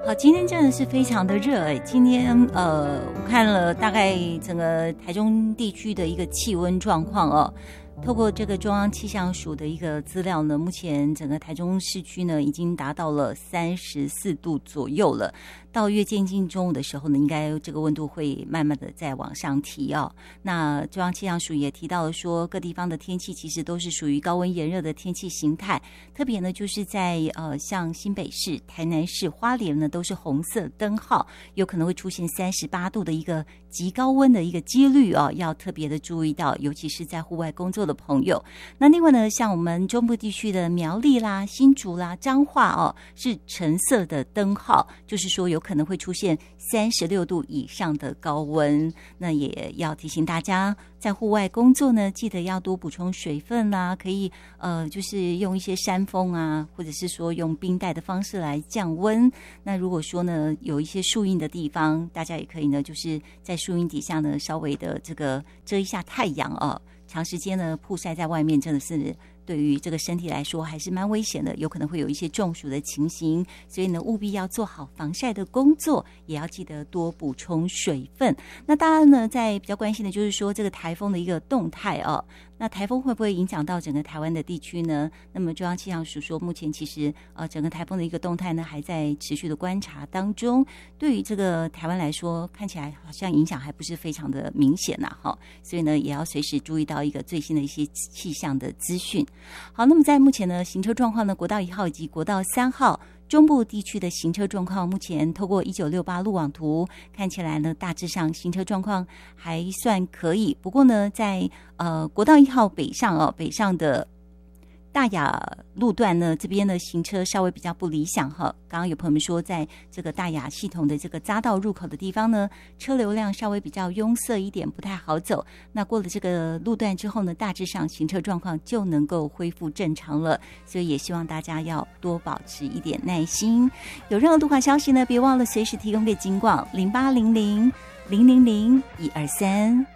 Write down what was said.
好，今天真的是非常的热哎！今天我看了大概整个台中地区的一个气温状况哦。透过这个中央气象署的一个资料呢，目前整个台中市区呢已经达到了34度左右了。到越接近中午的时候呢，应该这个温度会慢慢的再往上提哦。那中央气象署也提到了说，各地方的天气其实都是属于高温炎热的天气形态，特别呢就是在像新北市、台南市、花莲呢都是红色灯号，有可能会出现38度的一个极高温的一个几率哦，要特别的注意到，尤其是在户外工作的朋友。那另外呢，像我们中部地区的苗栗啦、新竹啦、彰化哦，是橙色的灯号，就是说有可能会出现36度以上的高温。那也要提醒大家，在户外工作呢，记得要多补充水分啦，可以就是用一些山风啊，或者是说用冰袋的方式来降温。那如果说呢有一些树荫的地方，大家也可以呢就是在树荫底下呢稍微的这个遮一下太阳啊。长时间呢曝晒在外面真的是对于这个身体来说还是蛮危险的，有可能会有一些中暑的情形，所以呢务必要做好防晒的工作，也要记得多补充水分。那大家呢在比较关心的就是说这个台风的一个动态哦，那台风会不会影响到整个台湾的地区呢？那么中央气象署说，目前其实整个台风的一个动态呢还在持续的观察当中，对于这个台湾来说看起来好像影响还不是非常的明显呐，所以呢也要随时注意到一个最新的一些气象的资讯。好，那么在目前呢行车状况呢，国道1号以及国道3号中部地区的行车状况，目前透过1968路网图看起来呢，大致上行车状况还算可以。不过呢，在国道1号北上的大雅路段呢，这边的行车稍微比较不理想哈。刚刚有朋友们说，在这个大雅系统的这个匝道入口的地方呢，车流量稍微比较拥塞一点，不太好走。那过了这个路段之后呢，大致上行车状况就能够恢复正常了。所以也希望大家要多保持一点耐心。有任何路况消息呢，别忘了随时提供给警广0800-000-123。